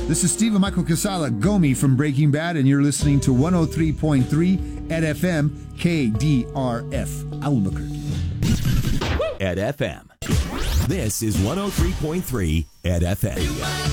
This is Stephen Michael Casala, Gomi from Breaking Bad, and you're listening to 103.3 at FM KDRF Albuquerque. At FM. This is 103.3 at FM.